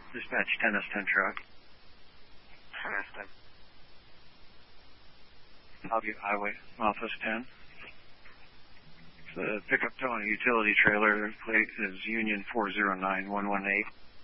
Dispatch 10S10 truck. 10S10. Bellevue Highway, Office 10. It's a pickup towing a utility trailer. The plate is Union 409118.